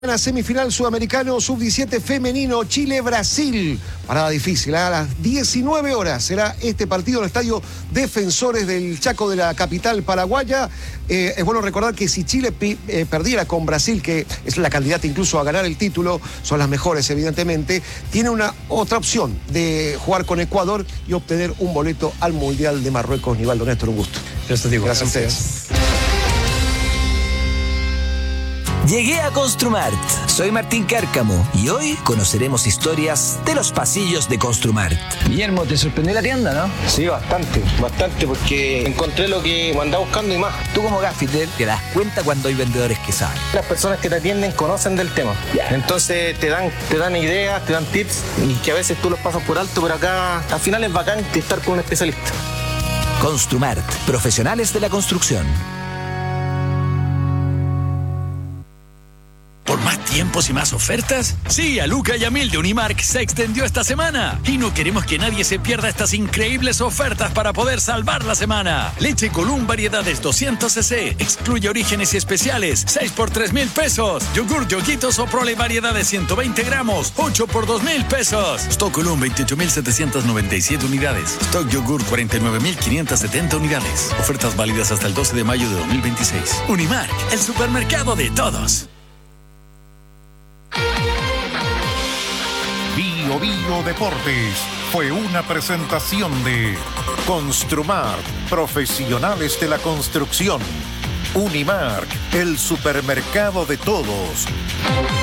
En la semifinal sudamericano sub-17 femenino Chile-Brasil. Parada difícil, a las 19 horas será este partido en el estadio Defensores del Chaco de la capital paraguaya. Es bueno recordar que si Chile perdiera con Brasil, que es la candidata incluso a ganar el título, son las mejores evidentemente, tiene una otra opción de jugar con Ecuador y obtener un boleto al Mundial de Marruecos. Nivaldo, Néstor, un gusto. Gracias a ustedes. Llegué a Construmart. Soy Martín Cárcamo y hoy conoceremos historias de los pasillos de Construmart. Guillermo, ¿te sorprendió la tienda, no? Sí, bastante, porque encontré lo que me andaba buscando y más. Tú como gaffiter te das cuenta cuando hay vendedores que saben. Las personas que te atienden conocen del tema. Entonces te dan ideas, te dan tips y que a veces tú los pasas por alto, pero acá al final es bacán estar con un especialista. Construmart, profesionales de la construcción. ¿Por más tiempos y más ofertas? Sí, a Luca y a Mil de Unimark se extendió esta semana. Y no queremos que nadie se pierda estas increíbles ofertas para poder salvar la semana. Leche Column variedades 200 cc. Excluye orígenes y especiales. 6 por 3,000 pesos. Yogur Yoguitos o Prole variedades 120 gramos. 8 por 2,000 pesos. Stock Column 28,797 unidades. Stock Yogur 49,570 unidades. Ofertas válidas hasta el 12 de mayo de 2026. Unimark, el supermercado de todos. Bio Deportes fue una presentación de Construmart, profesionales de la construcción. Unimark, el supermercado de todos.